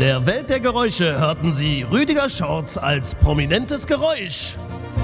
der Welt der Geräusche hörten Sie Rüdiger Schorz als prominentes Geräusch.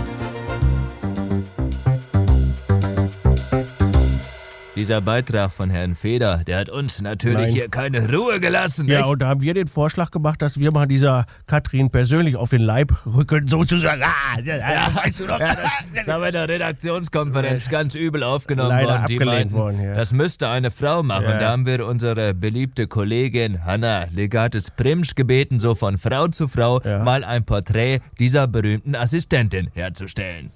Dieser Beitrag von Herrn Feder, der hat uns natürlich hier keine Ruhe gelassen. Ja, nicht? und da haben wir den Vorschlag gemacht, dass wir mal dieser Katrin persönlich auf den Leib rücken, sozusagen. Weißt du doch, das haben wir in der Redaktionskonferenz ganz übel aufgenommen Leider worden. Die abgelehnt meinten, worden, ja. das müsste eine Frau machen. Ja. Da haben wir unsere beliebte Kollegin Hanna Legates-Primsch gebeten, so von Frau zu Frau mal ein Porträt dieser berühmten Assistentin herzustellen.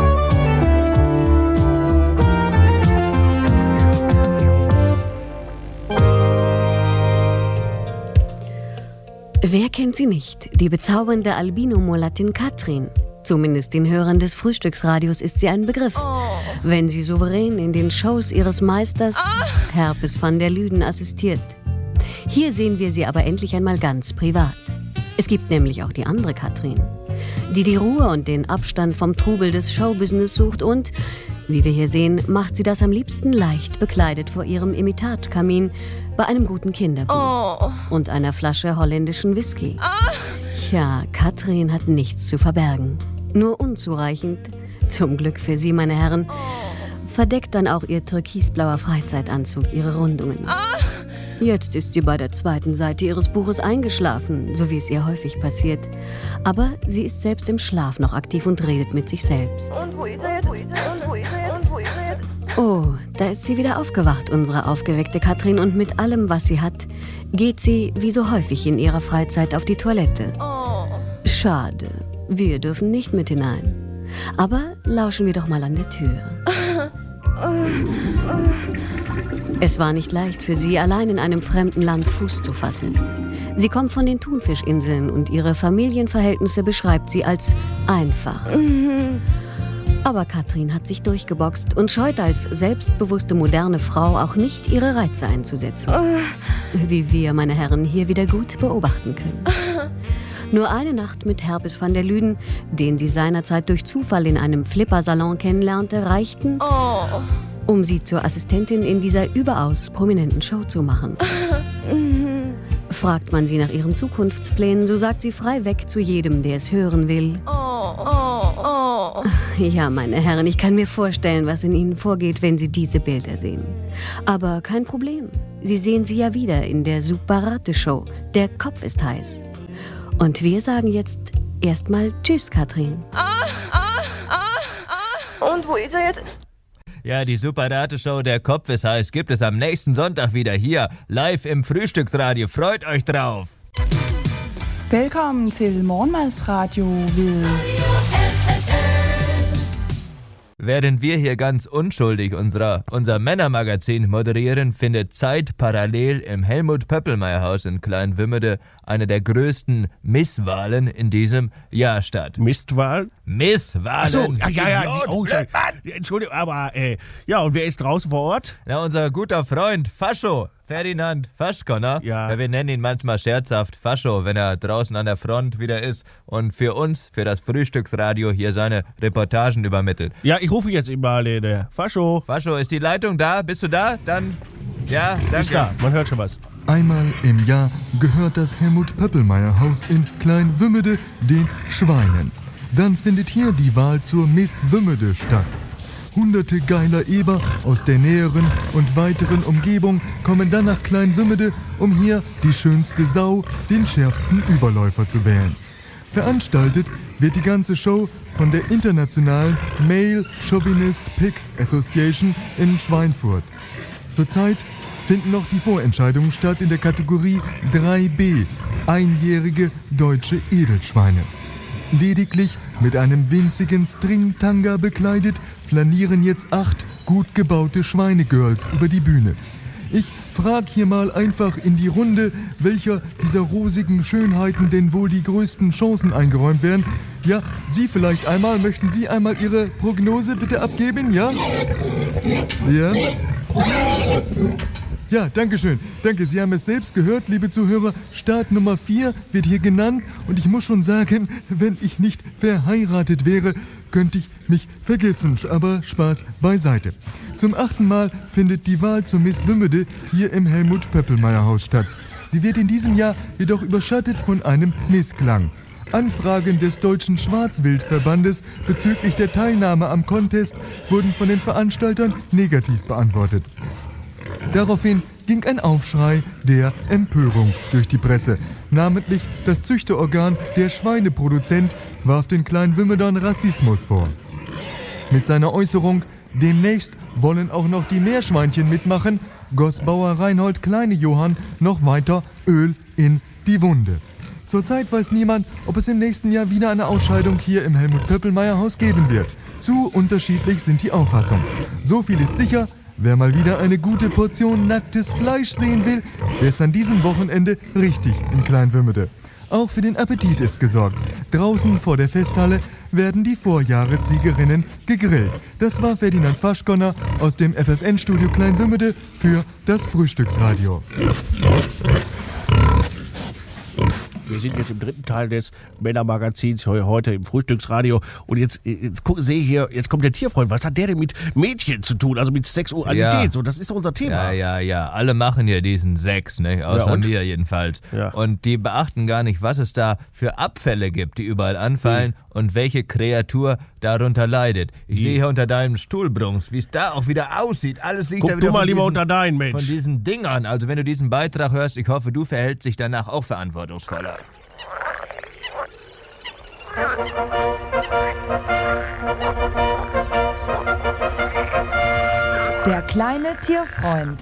Wer kennt sie nicht? Die bezaubernde Albino-Mulattin Katrin. Zumindest den Hörern des Frühstücksradios ist sie ein Begriff. Wenn sie souverän in den Shows ihres Meisters Herpes van der Lüden assistiert. Hier sehen wir sie aber endlich einmal ganz privat. Es gibt nämlich auch die andere Katrin, die Ruhe und den Abstand vom Trubel des Showbusiness sucht und, wie wir hier sehen, macht sie das am liebsten leicht bekleidet vor ihrem Imitatkamin bei einem guten Kinderbuch und einer Flasche holländischen Whisky. Tja, Katrin hat nichts zu verbergen. Nur unzureichend, zum Glück für Sie, meine Herren, verdeckt dann auch ihr türkisblauer Freizeitanzug ihre Rundungen. Jetzt ist sie bei der zweiten Seite ihres Buches eingeschlafen, so wie es ihr häufig passiert. Aber sie ist selbst im Schlaf noch aktiv und redet mit sich selbst. Und wo ist er jetzt? Oh, da ist sie wieder aufgewacht, unsere aufgeweckte Katrin. Und mit allem, was sie hat, geht sie, wie so häufig in ihrer Freizeit, auf die Toilette. Schade, wir dürfen nicht mit hinein. Aber lauschen wir doch mal an der Tür. Es war nicht leicht für sie, allein in einem fremden Land Fuß zu fassen. Sie kommt von den Thunfischinseln und ihre Familienverhältnisse beschreibt sie als einfach. Aber Katrin hat sich durchgeboxt und scheut als selbstbewusste moderne Frau auch nicht, ihre Reize einzusetzen. Wie wir, meine Herren, hier wieder gut beobachten können. Nur eine Nacht mit Herpes van der Lüden, den sie seinerzeit durch Zufall in einem Flippersalon kennenlernte, reichten, um sie zur Assistentin in dieser überaus prominenten Show zu machen. Fragt man sie nach ihren Zukunftsplänen, so sagt sie frei weg zu jedem, der es hören will. Ja, meine Herren, ich kann mir vorstellen, was in Ihnen vorgeht, wenn Sie diese Bilder sehen. Aber kein Problem. Sie sehen sie ja wieder in der Superrate-Show. Der Kopf ist heiß. Und wir sagen jetzt erstmal Tschüss, Katrin. Und wo ist er jetzt? Ja, die Superrate-Show Der Kopf ist heiß gibt es am nächsten Sonntag wieder hier, live im Frühstücksradio. Freut euch drauf! Velkommen til Morgenmadsradio ved... Während wir hier ganz unschuldig unser Männermagazin moderieren, findet zeitparallel im Helmut-Pöppelmeier-Haus in Kleinwümmede eine der größten Misswahlen in diesem Jahr statt. Mistwahl? Misswahlen! Achso, ja. Idiot, Entschuldigung, aber, ja, und wer ist draußen vor Ort? Na, unser guter Freund Fascho, Ferdinand Faschkonner. Ja. Wir nennen ihn manchmal scherzhaft Fascho, wenn er draußen an der Front wieder ist und für uns, für das Frühstücksradio, hier seine Reportagen übermittelt. Ja, ich rufe jetzt mal den Fascho. Fascho, ist die Leitung da? Bist du da? Dann, ja, danke. Ist da, man hört schon was. Einmal im Jahr gehört das Helmut-Pöppelmeier-Haus in Kleinwümmede den Schweinen. Dann findet hier die Wahl zur Miss Wümmede statt. Hunderte geiler Eber aus der näheren und weiteren Umgebung kommen dann nach Kleinwümmede, um hier die schönste Sau, den schärfsten Überläufer zu wählen. Veranstaltet wird die ganze Show von der internationalen Male Chauvinist Pig Association in Schweinfurt. Zurzeit finden noch die Vorentscheidungen statt in der Kategorie 3B, einjährige deutsche Edelschweine. Lediglich mit einem winzigen Stringtanga bekleidet, flanieren jetzt 8 gut gebaute Schweinegirls über die Bühne. Ich frag hier mal einfach in die Runde, welcher dieser rosigen Schönheiten denn wohl die größten Chancen eingeräumt werden. Ja, Sie vielleicht einmal. Möchten Sie einmal Ihre Prognose bitte abgeben, ja? Ja? Ja, danke schön. Danke, Sie haben es selbst gehört, liebe Zuhörer. Start Nummer 4 wird hier genannt und ich muss schon sagen, wenn ich nicht verheiratet wäre, könnte ich mich vergessen. Aber Spaß beiseite. Zum 8. Mal findet die Wahl zur Miss Wümmede hier im Helmut-Pöppelmeier-Haus statt. Sie wird in diesem Jahr jedoch überschattet von einem Missklang. Anfragen des Deutschen Schwarzwildverbandes bezüglich der Teilnahme am Contest wurden von den Veranstaltern negativ beantwortet. Daraufhin ging ein Aufschrei der Empörung durch die Presse. Namentlich das Züchterorgan Der Schweineproduzent warf den Kleinwümmedern Rassismus vor. Mit seiner Äußerung, demnächst wollen auch noch die Meerschweinchen mitmachen, goss Bauer Reinhold Kleine-Johann noch weiter Öl in die Wunde. Zurzeit weiß niemand, ob es im nächsten Jahr wieder eine Ausscheidung hier im Helmut-Pöppelmeier-Haus geben wird. Zu unterschiedlich sind die Auffassungen. So viel ist sicher, wer mal wieder eine gute Portion nacktes Fleisch sehen will, der ist an diesem Wochenende richtig in Kleinwümmede. Auch für den Appetit ist gesorgt. Draußen vor der Festhalle werden die Vorjahressiegerinnen gegrillt. Das war Ferdinand Faschgonner aus dem FFN-Studio Kleinwümmede für das Frühstücksradio. Wir sind jetzt im dritten Teil des Männermagazins heute im Frühstücksradio. Und jetzt sehe ich hier, jetzt kommt der Tierfreund. Was hat der denn mit Mädchen zu tun? Also mit Sexualität? Ja. So, das ist doch unser Thema. Ja. Alle machen ja diesen Sex, ne? Außer mir jedenfalls. Ja. Und die beachten gar nicht, was es da für Abfälle gibt, die überall anfallen und welche Kreatur darunter leidet. Ich sehe hier unter deinem Stuhl, Brunks, wie es da auch wieder aussieht. Alles liegt Guck da wieder du mal lieber unter deinen, Mensch. Von diesen Dingern. Also wenn du diesen Beitrag hörst, ich hoffe, du verhältst dich danach auch verantwortungsvoller. Der kleine Tierfreund.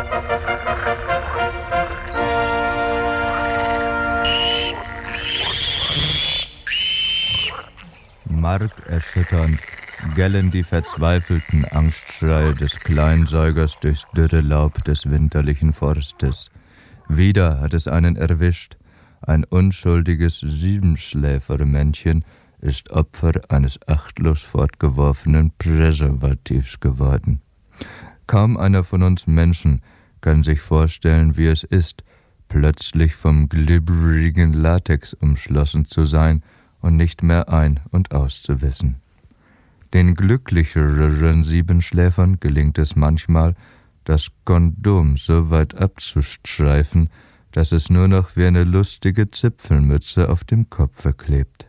Markerschütternd gellen die verzweifelten Angstschreie des Kleinsäugers durchs dürre Laub des winterlichen Forstes. Wieder hat es einen erwischt. Ein unschuldiges Siebenschläfermännchen ist Opfer eines achtlos fortgeworfenen Präservativs geworden. Kaum einer von uns Menschen kann sich vorstellen, wie es ist, plötzlich vom glibberigen Latex umschlossen zu sein und nicht mehr ein- und auszuwissen. Den glücklicheren Siebenschläfern gelingt es manchmal, das Kondom so weit abzustreifen, dass es nur noch wie eine lustige Zipfelmütze auf dem Kopfe klebt.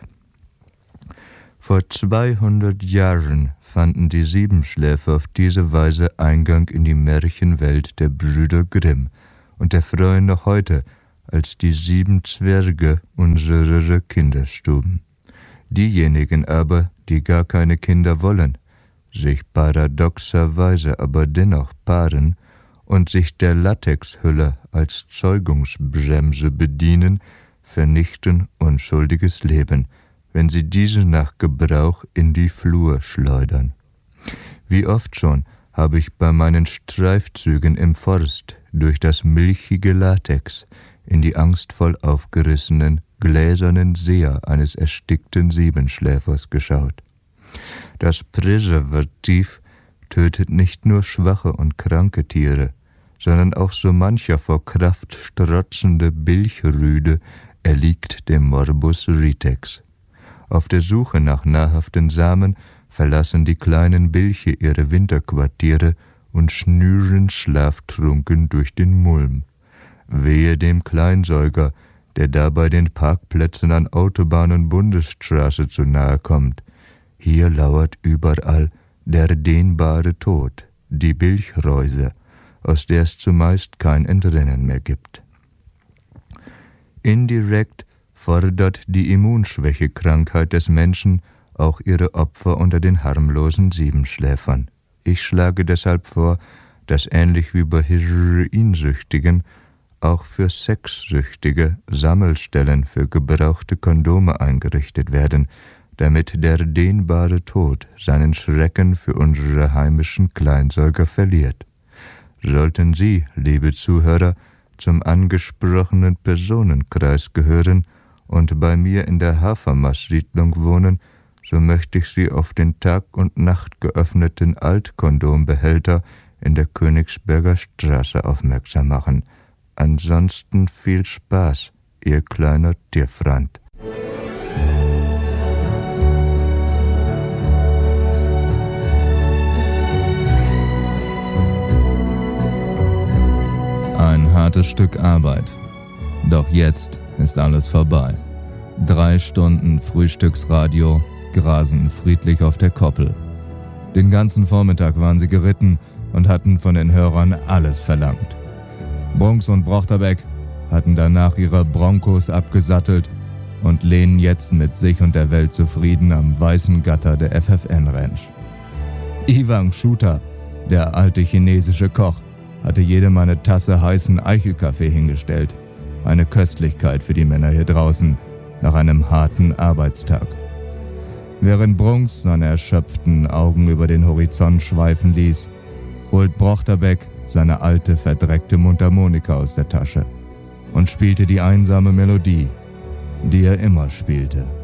Vor 200 Jahren fanden die Siebenschläfer auf diese Weise Eingang in die Märchenwelt der Brüder Grimm und erfreuen noch heute als die 7 Zwerge unserer Kinderstuben. Diejenigen aber, die gar keine Kinder wollen, sich paradoxerweise aber dennoch paaren und sich der Latexhülle als Zeugungsbremse bedienen, vernichten unschuldiges Leben, wenn sie diese nach Gebrauch in die Flur schleudern. Wie oft schon habe ich bei meinen Streifzügen im Forst durch das milchige Latex in die angstvoll aufgerissenen, gläsernen Seher eines erstickten Siebenschläfers geschaut. Das Präservativ tötet nicht nur schwache und kranke Tiere, sondern auch so mancher vor Kraft strotzende Bilchrüde erliegt dem Morbus Ritex. Auf der Suche nach nahrhaften Samen verlassen die kleinen Bilche ihre Winterquartiere und schnüren schlaftrunken durch den Mulm. Wehe dem Kleinsäuger, der dabei den Parkplätzen an Autobahn und Bundesstraße zu nahe kommt. Hier lauert überall der dehnbare Tod, die Bilchreuse, aus der es zumeist kein Entrinnen mehr gibt. Indirekt fordert die Immunschwächekrankheit des Menschen auch ihre Opfer unter den harmlosen Siebenschläfern. Ich schlage deshalb vor, dass ähnlich wie bei Heroinsüchtigen auch für Sexsüchtige Sammelstellen für gebrauchte Kondome eingerichtet werden, damit der dehnbare Tod seinen Schrecken für unsere heimischen Kleinsäuger verliert. Sollten Sie, liebe Zuhörer, zum angesprochenen Personenkreis gehören und bei mir in der Hafermast-Siedlung wohnen, so möchte ich Sie auf den Tag und Nacht geöffneten Altkondombehälter in der Königsberger Straße aufmerksam machen. Ansonsten viel Spaß, Ihr kleiner Tierfreund. Ein hartes Stück Arbeit. Doch jetzt ist alles vorbei. 3 Stunden Frühstücksradio grasen friedlich auf der Koppel. Den ganzen Vormittag waren sie geritten und hatten von den Hörern alles verlangt. Brunks und Brochterbeck hatten danach ihre Broncos abgesattelt und lehnen jetzt mit sich und der Welt zufrieden am weißen Gatter der FFN Ranch. Iwang Schuter, der alte chinesische Koch, hatte jedem eine Tasse heißen Eichelkaffee hingestellt. Eine Köstlichkeit für die Männer hier draußen nach einem harten Arbeitstag. Während Brunks seine erschöpften Augen über den Horizont schweifen ließ, holt Brochterbeck seine alte, verdreckte Mundharmonika aus der Tasche und spielte die einsame Melodie, die er immer spielte.